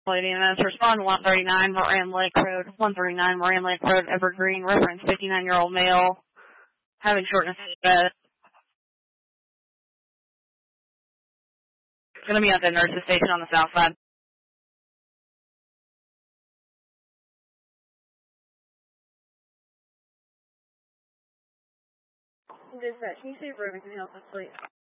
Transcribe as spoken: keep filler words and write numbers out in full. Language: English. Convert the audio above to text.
Lady and S. Respond one thirty-nine Moran Lake Road. one thirty-nine Moran Lake Road, Evergreen. Reference fifty-nine-year-old male having shortness of breath. Going to be at the nurse's station on the south side. Dispatch, can you see if Ruben can help us, please?